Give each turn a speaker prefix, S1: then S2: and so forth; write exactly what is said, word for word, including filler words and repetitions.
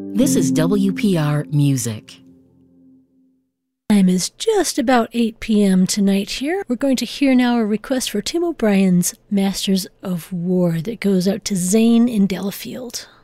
S1: This is W P R Music.
S2: Time is just about eight p.m. tonight here. We're going to hear now a request for Tim O'Brien's Masters of War that goes out to Zane in Delafield.